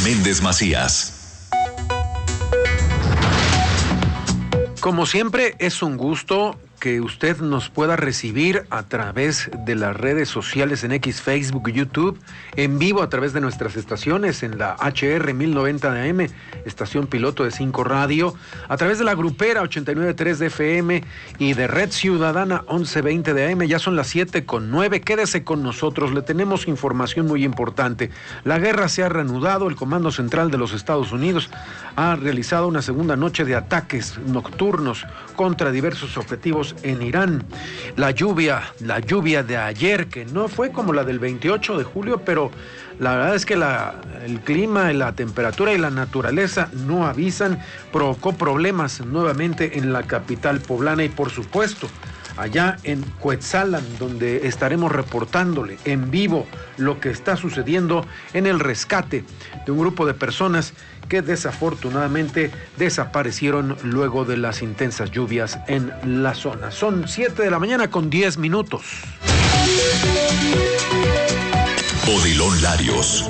Méndez Macías. Como siempre, es un gusto que usted nos pueda recibir a través de las redes sociales en X, Facebook, YouTube, en vivo a través de nuestras estaciones en la HR 1090 de AM, estación piloto de 5 Radio, a través de la grupera 89.3 de FM y de Red Ciudadana 1120 de AM. Ya son las 7:09. Quédese con nosotros, le tenemos información muy importante. La guerra se ha reanudado. El Comando Central de los Estados Unidos ha realizado una segunda noche de ataques nocturnos contra diversos objetivos en Irán. La lluvia de ayer, que no fue como la del 28 de julio, pero la verdad es que el clima, la temperatura y la naturaleza no avisan, provocó problemas nuevamente en la capital poblana y por supuesto allá en Cuetzalan, donde estaremos reportándole en vivo lo que está sucediendo en el rescate de un grupo de personas que desafortunadamente desaparecieron luego de las intensas lluvias en la zona. Son 7:10 a.m. Odilon Larios.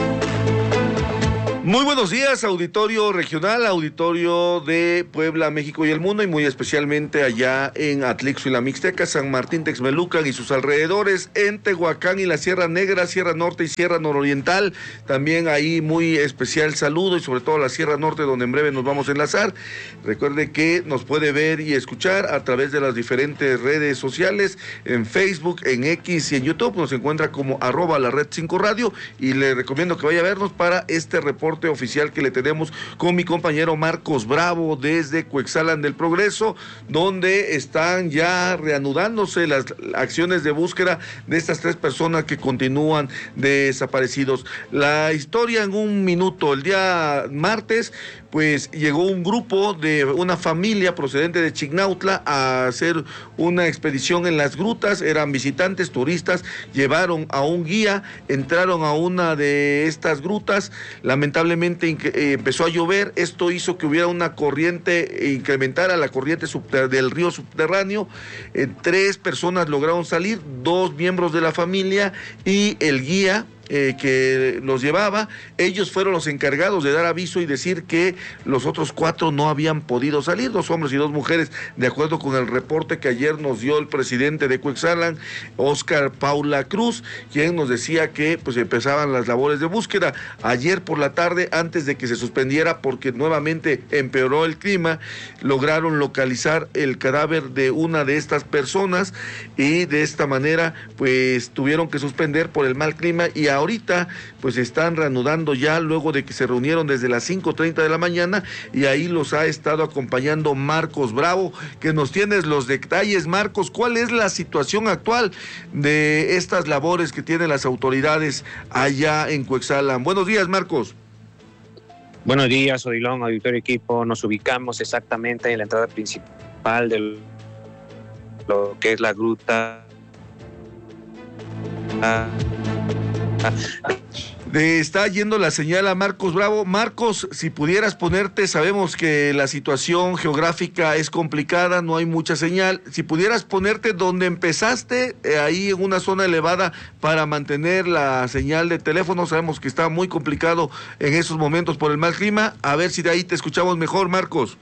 Muy buenos días, auditorio regional, auditorio de Puebla, México y el mundo, y muy especialmente allá en Atlixco y la Mixteca, San Martín Texmelucan y sus alrededores, en Tehuacán y la Sierra Negra, Sierra Norte y Sierra Nororiental. También ahí muy especial saludo y sobre todo la Sierra Norte, donde en breve nos vamos a enlazar. Recuerde que nos puede ver y escuchar a través de las diferentes redes sociales, en Facebook, en X y en YouTube. Nos encuentra como @la Red 5 Radio y le recomiendo que vaya a vernos para este reporte oficial que le tenemos con mi compañero Marcos Bravo desde Cuetzalan del Progreso, donde están ya reanudándose las acciones de búsqueda de estas 3 personas que continúan desaparecidos. La historia en un minuto. El día martes, pues llegó un grupo de una familia procedente de Chignautla a hacer una expedición en las grutas. Eran visitantes, turistas, llevaron a un guía, entraron a una de estas grutas. Lamentablemente empezó a llover. Esto hizo que hubiera una corriente, incrementara la corriente del río subterráneo. 3 personas lograron salir, 2 miembros de la familia y el guía que los llevaba. Ellos fueron los encargados de dar aviso y decir que los otros 4 no habían podido salir, 2 hombres y 2 mujeres, de acuerdo con el reporte que ayer nos dio el presidente de Cuetzalan, Óscar Paula Cruz, quien nos decía que pues empezaban las labores de búsqueda. Ayer por la tarde, antes de que se suspendiera porque nuevamente empeoró el clima, lograron localizar el cadáver de una de estas personas y de esta manera pues tuvieron que suspender por el mal clima, y ahorita pues están reanudando ya luego de que se reunieron desde las 5:30 de la mañana, y ahí los ha estado acompañando Marcos Bravo, que nos tienes los detalles. Marcos, ¿cuál es la situación actual de estas labores que tienen las autoridades allá en Cuetzalan? Buenos días, Marcos. Buenos días, Odilon, auditorio equipo. Nos ubicamos exactamente en la entrada principal de lo que es la gruta. Está yendo la señal a Marcos Bravo. Marcos, si pudieras ponerte, sabemos que la situación geográfica es complicada, no hay mucha señal. Si pudieras ponerte donde empezaste, ahí en una zona elevada, para mantener la señal de teléfono. Sabemos que está muy complicado en esos momentos por el mal clima. A ver si de ahí te escuchamos mejor, Marcos.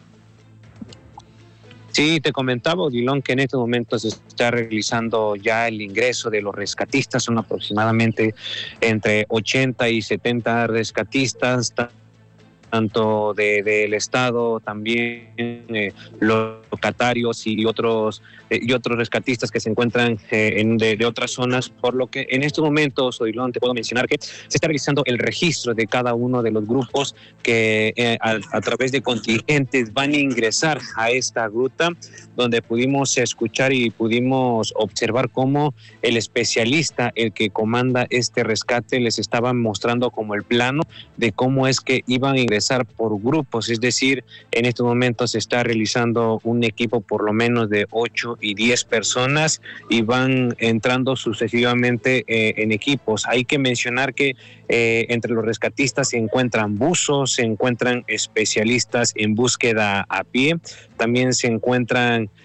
Sí, te comentaba, Odilon, que en estos momentos se está realizando ya el ingreso de los rescatistas. Son aproximadamente entre 80 y 70 rescatistas, tanto del Estado, también locatarios y otros rescatistas que se encuentran de otras zonas, por lo que en estos momentos, Odilon, te puedo mencionar que se está realizando el registro de cada uno de los grupos que a través de contingentes van a ingresar a esta gruta, donde pudimos escuchar y pudimos observar cómo el especialista, el que comanda este rescate, les estaba mostrando como el plano de cómo es que iban a ingresar por grupos. Es decir, en estos momentos se está realizando un equipo por lo menos de 8 y 10 personas y van entrando sucesivamente en equipos. Hay que mencionar que entre los rescatistas se encuentran buzos, se encuentran especialistas en búsqueda a pie, también se encuentran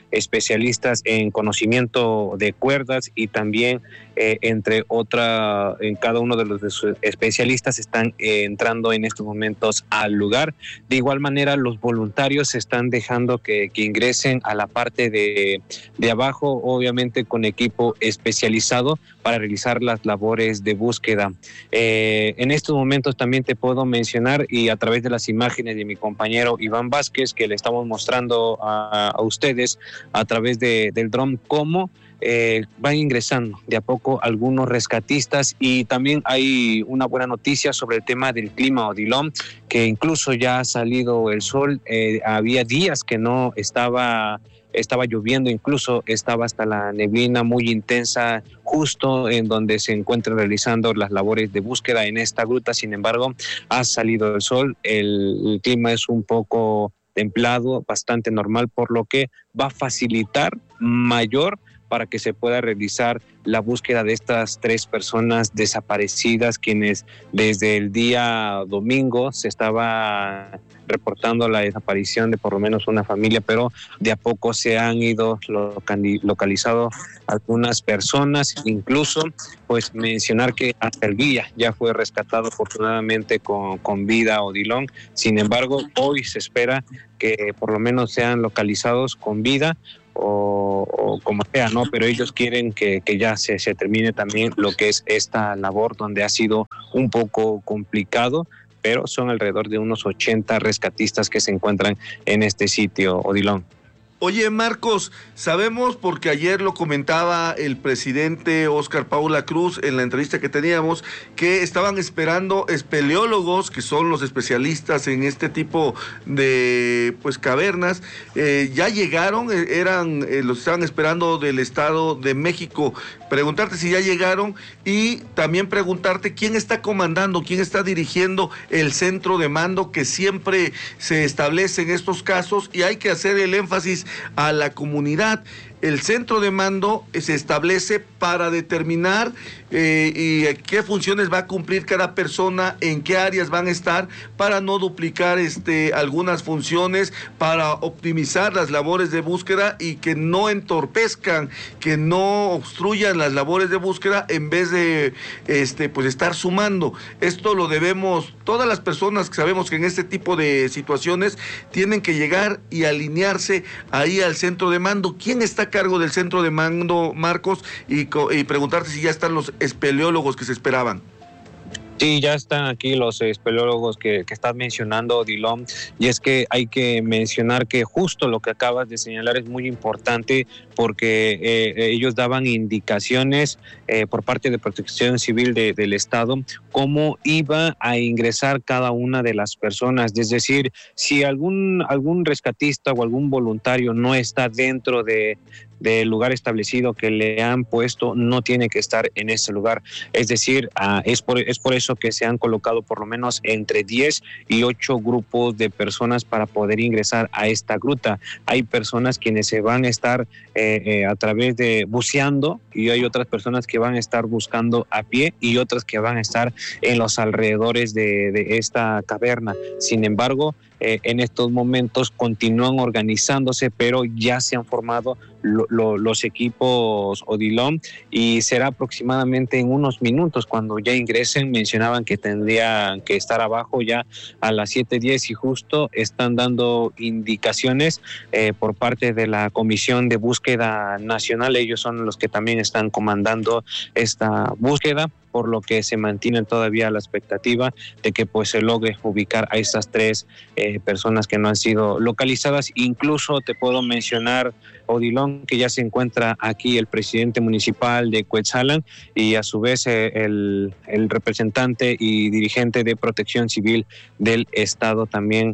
especialistas en conocimiento de cuerdas y también en cada uno de los especialistas están entrando en estos momentos al lugar. De igual manera, los voluntarios están dejando que ingresen a la parte de abajo, obviamente con equipo especializado para realizar las labores de búsqueda. En estos momentos también te puedo mencionar, y a través de las imágenes de mi compañero Iván Vázquez, que le estamos mostrando a ustedes a través del dron, cómo van ingresando de a poco algunos rescatistas. Y también hay una buena noticia sobre el tema del clima, Odilon, que incluso ya ha salido el sol. Había días que no estaba lloviendo, incluso estaba hasta la neblina muy intensa justo en donde se encuentran realizando las labores de búsqueda en esta gruta. Sin embargo, ha salido el sol, el clima es un poco templado, bastante normal, por lo que va a facilitar mayor para que se pueda realizar la búsqueda de estas 3 personas desaparecidas, quienes desde el día domingo se estaba reportando la desaparición de por lo menos una familia, pero de a poco se han ido localizado algunas personas. Incluso pues mencionar que hasta el guía ya fue rescatado afortunadamente con vida, Odilon. Sin embargo, hoy se espera que por lo menos sean localizados con vida o como sea, ¿no? Pero ellos quieren que ya se termine también lo que es esta labor, donde ha sido un poco complicado, pero son alrededor de unos 80 rescatistas que se encuentran en este sitio, Odilon. Oye, Marcos, sabemos, porque ayer lo comentaba el presidente Óscar Paula Cruz en la entrevista que teníamos, que estaban esperando espeleólogos, que son los especialistas en este tipo de cavernas. Ya llegaron, los estaban esperando del Estado de México. Preguntarte si ya llegaron y también preguntarte quién está comandando, quién está dirigiendo el centro de mando que siempre se establece en estos casos, y hay que hacer el énfasis a la comunidad. El centro de mando se establece para determinar y qué funciones va a cumplir cada persona, en qué áreas van a estar, para no duplicar algunas funciones, para optimizar las labores de búsqueda y que no entorpezcan, que no obstruyan las labores de búsqueda en vez de estar sumando. Esto lo debemos, todas las personas que sabemos que en este tipo de situaciones tienen que llegar y alinearse ahí al centro de mando. ¿Quién está a cargo del centro de mando, Marcos? Y preguntarte si ya están los espeleólogos que se esperaban. Sí, ya están aquí los espeleólogos que estás mencionando, Odilon, y es que hay que mencionar que justo lo que acabas de señalar es muy importante, porque ellos daban indicaciones por parte de Protección Civil del Estado cómo iba a ingresar cada una de las personas. Es decir, si algún rescatista o algún voluntario no está dentro del lugar establecido que le han puesto, no tiene que estar en ese lugar. Es decir, es por eso que se han colocado por lo menos entre 10 y 8 grupos de personas para poder ingresar a esta gruta. Hay personas quienes se van a estar a través de buceando, y hay otras personas que van a estar buscando a pie, y otras que van a estar en los alrededores de esta caverna. Sin embargo, en estos momentos continúan organizándose, pero ya se han formado los equipos, Odilon, y será aproximadamente en unos minutos cuando ya ingresen. Mencionaban que tendrían que estar abajo ya a las 7:10 y justo están dando indicaciones por parte de la Comisión de Búsqueda Nacional. Ellos son los que también están comandando esta búsqueda, por lo que se mantiene todavía la expectativa de que pues se logre ubicar a estas 3 personas que no han sido localizadas. Incluso te puedo mencionar, Odilon, que ya se encuentra aquí el presidente municipal de Cuetzalan y a su vez el representante y dirigente de Protección Civil del Estado también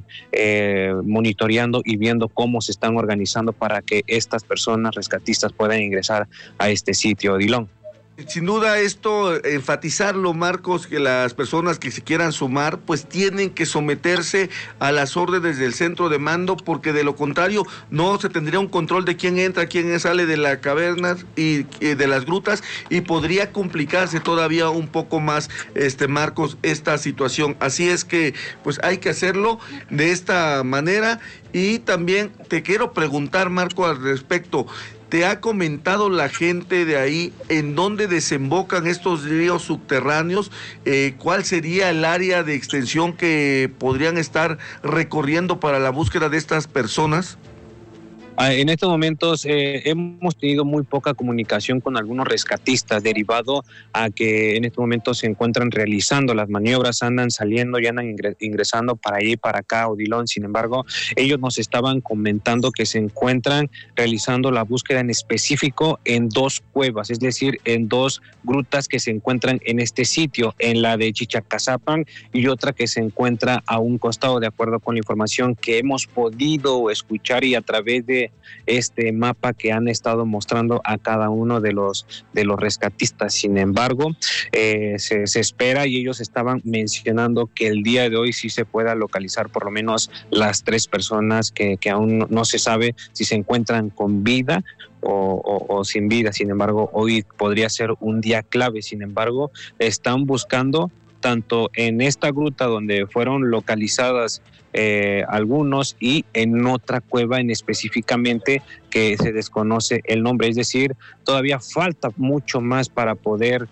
monitoreando y viendo cómo se están organizando para que estas personas rescatistas puedan ingresar a este sitio, Odilon. Sin duda esto, enfatizarlo, Marcos, que las personas que se quieran sumar, pues tienen que someterse a las órdenes del centro de mando, porque de lo contrario no se tendría un control de quién entra, quién sale de la caverna y de las grutas, y podría complicarse todavía un poco más, Marcos, esta situación. Así es que, pues hay que hacerlo de esta manera. Y también te quiero preguntar, Marco, al respecto. ¿Te ha comentado la gente de ahí en dónde desembocan estos ríos subterráneos? ¿Cuál sería el área de extensión que podrían estar recorriendo para la búsqueda de estas personas? En estos momentos hemos tenido muy poca comunicación con algunos rescatistas, derivado a que en estos momentos se encuentran realizando las maniobras, andan saliendo y andan ingresando para allí, para acá, Odilon. Sin embargo, ellos nos estaban comentando que se encuentran realizando la búsqueda en específico en 2 cuevas, es decir, en 2 grutas que se encuentran en este sitio, en la de Chichacazapan y otra que se encuentra a un costado, de acuerdo con la información que hemos podido escuchar y a través de este mapa que han estado mostrando a cada uno de los rescatistas. Sin embargo, se espera, y ellos estaban mencionando que el día de hoy sí se pueda localizar por lo menos las 3 personas que aún no se sabe si se encuentran con vida o sin vida. Sin embargo, hoy podría ser un día clave. Sin embargo, están buscando tanto en esta gruta donde fueron localizadas algunos, y en otra cueva en específicamente que se desconoce el nombre. Es decir, todavía falta mucho más para poder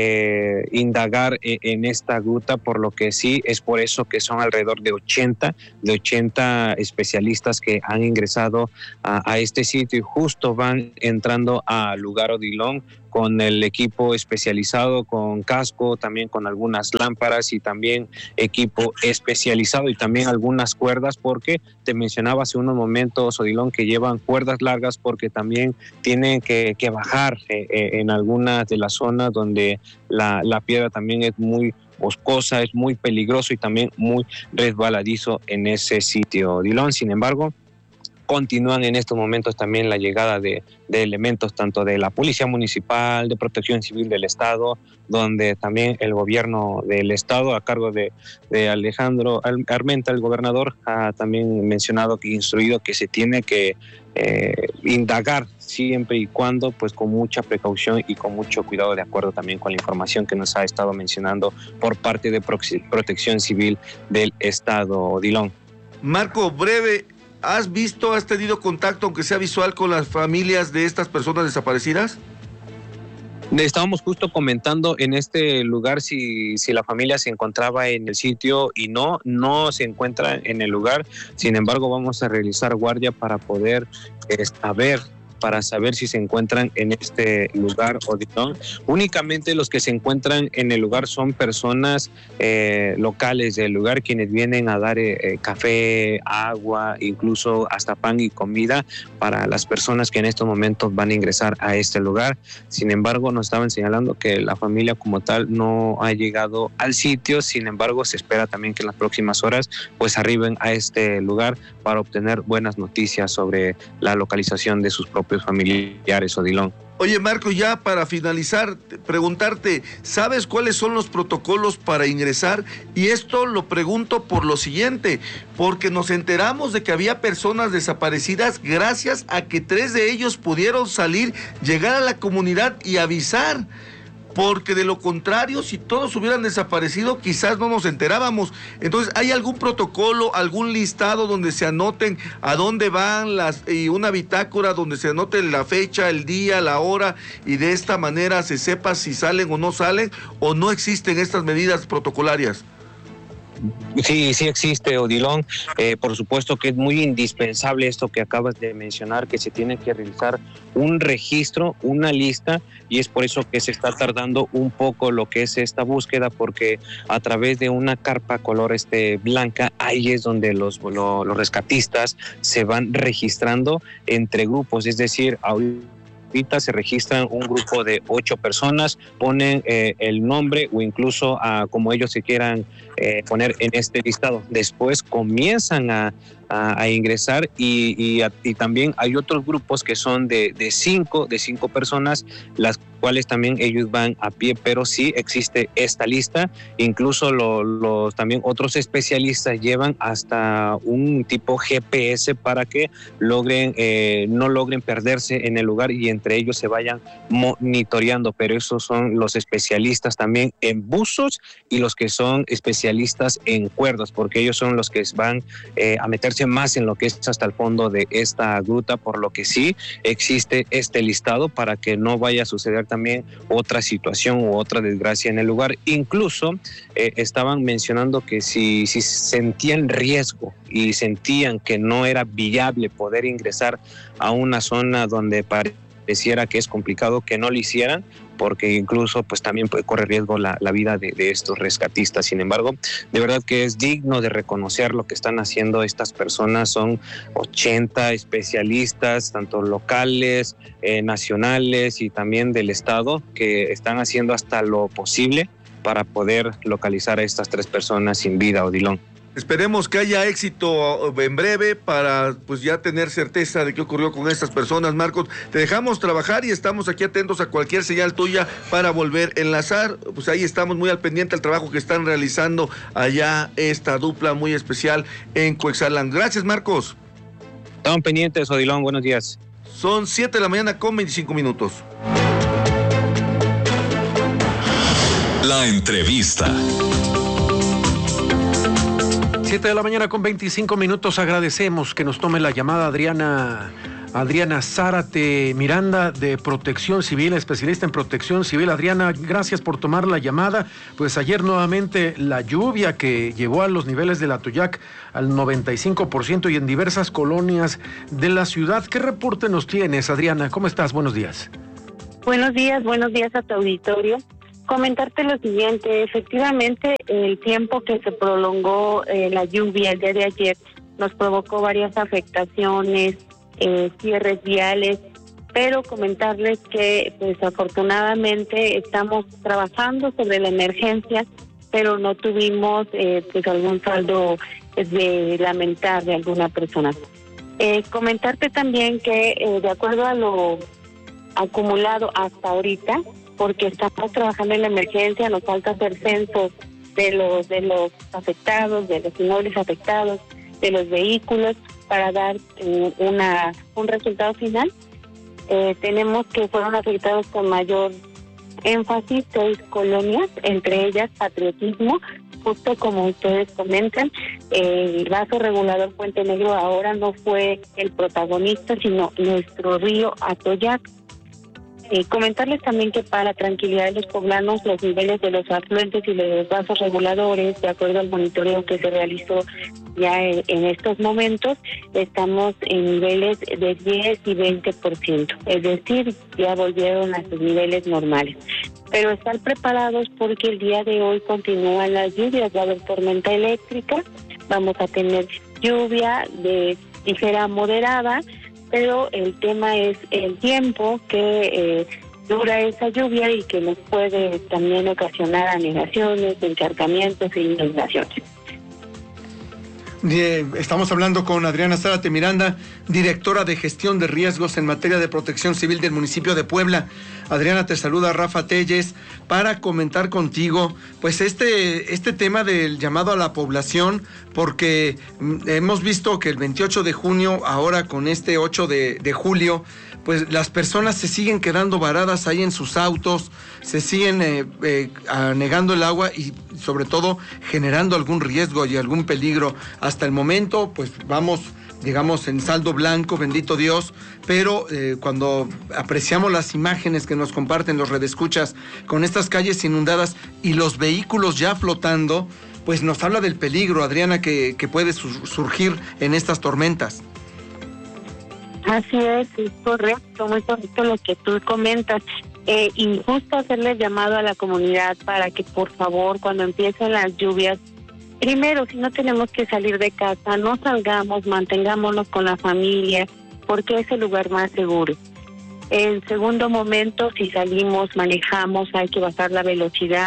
indagar en esta gruta, por lo que sí, es por eso que son alrededor de 80 especialistas que han ingresado a este sitio, y justo van entrando al lugar, Odilon, con el equipo especializado, con casco, también con algunas lámparas y también equipo especializado y también algunas cuerdas, porque te mencionaba hace unos momentos, Odilon, que llevan cuerdas largas porque también tienen que bajar en algunas de las zonas donde la piedra también es muy boscosa, es muy peligroso y también muy resbaladizo en ese sitio, Odilon. Sin embargo, continúan en estos momentos también la llegada de elementos tanto de la Policía Municipal, de Protección Civil del Estado, donde también el gobierno del Estado, a cargo de Alejandro Armenta, el gobernador, ha también mencionado que instruido que se tiene que indagar siempre y cuando, pues con mucha precaución y con mucho cuidado, de acuerdo también con la información que nos ha estado mencionando por parte de Protección Civil del Estado, Odilon. Marco, breve, ¿has tenido contacto, aunque sea visual, con las familias de estas personas desaparecidas? Estábamos justo comentando en este lugar si la familia se encontraba en el sitio, y no se encuentra en el lugar. Sin embargo, vamos a realizar guardia para poder saber si se encuentran en este lugar o no. Únicamente los que se encuentran en el lugar son personas locales del lugar, quienes vienen a dar café, agua, incluso hasta pan y comida para las personas que en estos momentos van a ingresar a este lugar. Sin embargo, nos estaban señalando que la familia como tal no ha llegado al sitio. Sin embargo, se espera también que en las próximas horas pues arriben a este lugar para obtener buenas noticias sobre la localización de sus propios familiares, Odilon. Oye, Marco, ya para finalizar, preguntarte, ¿sabes cuáles son los protocolos para ingresar? Y esto lo pregunto por lo siguiente, porque nos enteramos de que había personas desaparecidas gracias a que 3 de ellos pudieron salir, llegar a la comunidad y avisar. Porque de lo contrario, si todos hubieran desaparecido, quizás no nos enterábamos. Entonces, ¿hay algún protocolo, algún listado donde se anoten a dónde van y una bitácora donde se anote la fecha, el día, la hora, y de esta manera se sepa si salen o no existen estas medidas protocolarias? Sí existe, Odilon. Por supuesto que es muy indispensable esto que acabas de mencionar, que se tiene que realizar un registro, una lista, y es por eso que se está tardando un poco lo que es esta búsqueda, porque a través de una carpa color blanca, ahí es donde los rescatistas se van registrando entre grupos, es decir, ahorita se registran un grupo de 8 personas, ponen el nombre o incluso como ellos se quieran poner en este listado. Después comienzan a ingresar y también hay otros grupos que son de cinco personas, las cuales también ellos van a pie, pero sí existe esta lista. Incluso los también otros especialistas llevan hasta un tipo GPS para que no logren perderse en el lugar y entre ellos se vayan monitoreando, pero esos son los especialistas también en buzos y los que son especialistas en cuerdas, porque ellos son los que van a meterse más en lo que es hasta el fondo de esta gruta, por lo que sí existe este listado para que no vaya a suceder también otra situación u otra desgracia en el lugar. Incluso estaban mencionando que si sentían riesgo y sentían que no era viable poder ingresar a una zona donde pareciera que es complicado, que no lo hicieran, porque incluso pues también puede correr riesgo la vida de estos rescatistas. Sin embargo, de verdad que es digno de reconocer lo que están haciendo estas personas. Son 80 especialistas, tanto locales, nacionales y también del estado, que están haciendo hasta lo posible para poder localizar a estas 3 personas sin vida, Odilon. Esperemos que haya éxito en breve para pues ya tener certeza de qué ocurrió con estas personas. Marcos, te dejamos trabajar y estamos aquí atentos a cualquier señal tuya para volver a enlazar. Pues ahí estamos muy al pendiente del trabajo que están realizando allá esta dupla muy especial en Cuexalán. Gracias, Marcos. Estamos pendientes, Odilon, buenos días. Son 7 de la mañana con 25 minutos. La entrevista. 7 de la mañana con 25 minutos. Agradecemos que nos tome la llamada Adriana Zárate Miranda, de Protección Civil, especialista en Protección Civil. Adriana, gracias por tomar la llamada. Pues ayer nuevamente la lluvia que llevó a los niveles del Atoyac al 95% y en diversas colonias de la ciudad. ¿Qué reporte nos tienes, Adriana? ¿Cómo estás? Buenos días. Buenos días a tu auditorio. Comentarte lo siguiente: efectivamente el tiempo que se prolongó la lluvia el día de ayer nos provocó varias afectaciones, cierres viales, pero comentarles que pues afortunadamente estamos trabajando sobre la emergencia, pero no tuvimos pues algún saldo de lamentar de alguna persona. Comentarte también que de acuerdo a lo acumulado hasta ahorita, porque estamos trabajando en la emergencia, nos falta hacer censos de los afectados, de los inmuebles afectados, de los vehículos, para dar un resultado final. Tenemos que fueron afectados con mayor énfasis 6 colonias, entre ellas Patriotismo, justo como ustedes comentan. El vaso regulador Puente Negro ahora no fue el protagonista, sino nuestro río Atoyac. Comentarles también que para la tranquilidad de los poblanos, los niveles de los afluentes y de los vasos reguladores, de acuerdo al monitoreo que se realizó ya en estos momentos, estamos en niveles de 10 y 20%, es decir, ya volvieron a sus niveles normales. Pero estar preparados porque el día de hoy continúan las lluvias, va a haber tormenta eléctrica, vamos a tener lluvia de ligera a moderada, pero el tema es el tiempo que dura esa lluvia y que nos puede también ocasionar anegaciones, encharcamientos e inundaciones. Estamos hablando con Adriana Zárate Miranda, directora de Gestión de Riesgos en materia de protección civil del municipio de Puebla. Adriana, te saluda Rafa Telles para comentar contigo pues este tema del llamado a la población, porque hemos visto que el 28 de junio, ahora con este 8 de julio, pues las personas se siguen quedando varadas ahí en sus autos, se siguen anegando el agua y sobre todo generando algún riesgo y algún peligro. Hasta el momento, pues vamos, digamos, en saldo blanco, bendito Dios, pero cuando apreciamos las imágenes que nos comparten los redescuchas con estas calles inundadas y los vehículos ya flotando, pues nos habla del peligro, Adriana, que puede surgir en estas tormentas. Así es correcto, muy correcto lo que tú comentas. Y justo hacerle llamado a la comunidad para que por favor, cuando empiecen las lluvias, primero, si no tenemos que salir de casa, no salgamos, mantengámonos con la familia, porque es el lugar más seguro. En segundo momento, si salimos, manejamos, hay que bajar la velocidad,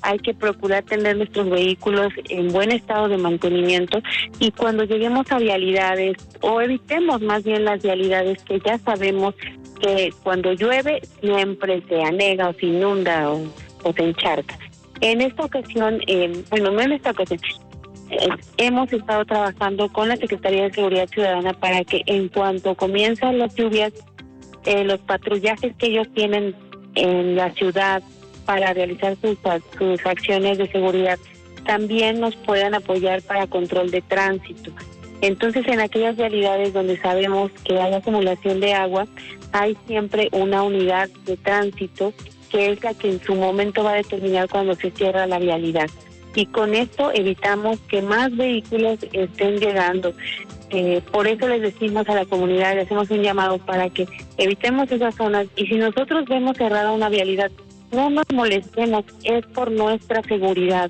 hay que procurar tener nuestros vehículos en buen estado de mantenimiento, y cuando lleguemos a vialidades, o evitemos más bien las vialidades que ya sabemos que cuando llueve siempre se anega o se inunda o se encharca. En esta ocasión, no en esta ocasión, hemos estado trabajando con la Secretaría de Seguridad Ciudadana para que en cuanto comienzan las lluvias, los patrullajes que ellos tienen en la ciudad para realizar sus acciones de seguridad también nos puedan apoyar para control de tránsito. Entonces, en aquellas vialidades donde sabemos que hay acumulación de agua, hay siempre una unidad de tránsito que es la que en su momento va a determinar cuando se cierra la vialidad. Y con esto evitamos que más vehículos estén llegando. Por eso les decimos a la comunidad, le hacemos un llamado para que evitemos esas zonas, y si nosotros vemos cerrada una vialidad, no nos molestemos, es por nuestra seguridad.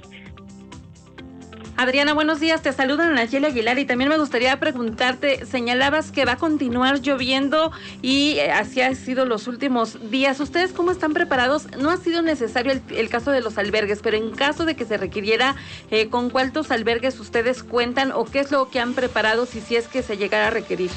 Adriana, buenos días, te saludan Nayeli Aguilar, y también me gustaría preguntarte, señalabas que va a continuar lloviendo y así ha sido los últimos días. ¿Ustedes cómo están preparados? No ha sido necesario el caso de los albergues, pero en caso de que se requiriera, ¿con cuántos albergues ustedes cuentan o qué es lo que han preparado si es que se llegara a requerir?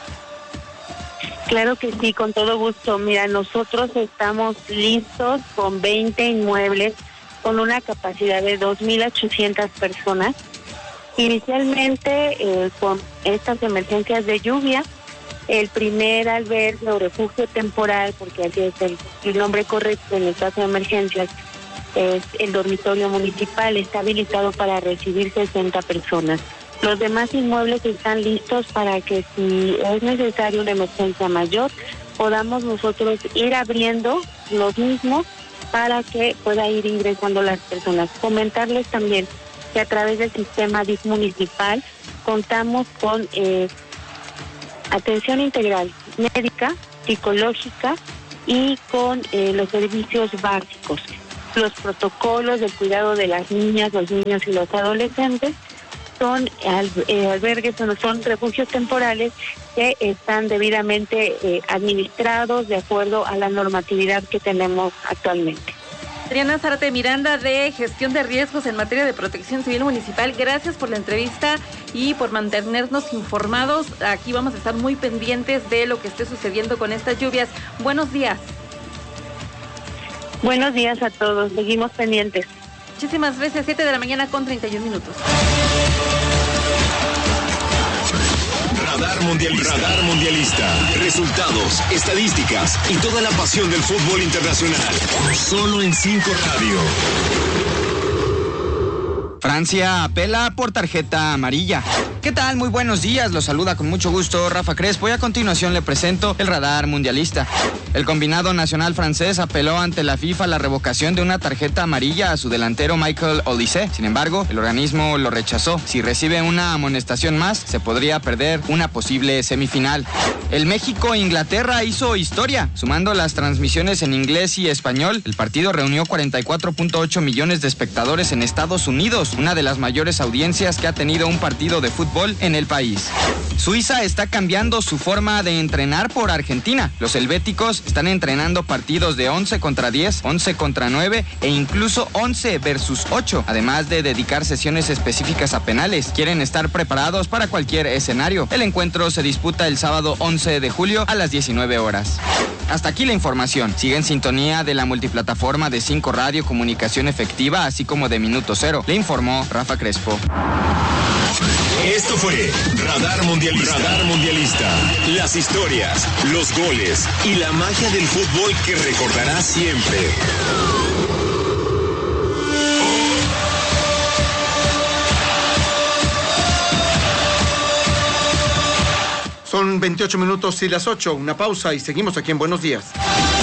Claro que sí, con todo gusto. Mira, nosotros estamos listos con 20 inmuebles con una capacidad de 2.800 personas. Inicialmente, con estas emergencias de lluvia, el primer albergue o refugio temporal, porque así es el nombre correcto en el caso de emergencias, es el dormitorio municipal, está habilitado para recibir 60 personas. Los demás inmuebles están listos para que, si es necesario una emergencia mayor, podamos nosotros ir abriendo los mismos para que pueda ir ingresando las personas. Comentarles también que a través del sistema DIF municipal contamos con atención integral médica, psicológica y con los servicios básicos. Los protocolos del cuidado de las niñas, los niños y los adolescentes son albergues, son refugios temporales que están debidamente administrados de acuerdo a la normatividad que tenemos actualmente. Adriana Zárate Miranda, de Gestión de Riesgos en materia de Protección Civil Municipal, gracias por la entrevista y por mantenernos informados. Aquí vamos a estar muy pendientes de lo que esté sucediendo con estas lluvias. Buenos días. Buenos días a todos, seguimos pendientes. Muchísimas gracias, 7 de la mañana con 31 minutos. Radar Mundialista. Radar Mundialista. Resultados, estadísticas y toda la pasión del fútbol internacional. Solo en 5 Radio. Francia apela por tarjeta amarilla. ¿Qué tal? Muy buenos días. Los saluda con mucho gusto Rafa Crespo y a continuación le presento el radar mundialista. El combinado nacional francés apeló ante la FIFA la revocación de una tarjeta amarilla a su delantero Michael Olise. Sin embargo, el organismo lo rechazó. Si recibe una amonestación más, se podría perder una posible semifinal. El México-Inglaterra hizo historia. Sumando las transmisiones en inglés y español, el partido reunió 44.8 millones de espectadores en Estados Unidos, una de las mayores audiencias que ha tenido un partido de fútbol en el país. Suiza está cambiando su forma de entrenar por Argentina. Los helvéticos están entrenando partidos de 11 contra 10, 11 contra 9 e incluso 11 versus 8, además de dedicar sesiones específicas a penales. Quieren estar preparados para cualquier escenario. El encuentro se disputa el sábado 11 de julio a las 19 horas. Hasta aquí la información. Sigue en sintonía de la multiplataforma de 5 Radio Comunicación Efectiva, así como de Minuto Cero. Le informó Rafa Crespo. Esto fue Radar Mundialista. Radar Mundialista. Las historias, los goles y la magia del fútbol que recordarás siempre. Son 28 minutos y las 8. Una pausa y seguimos aquí en Buenos Días.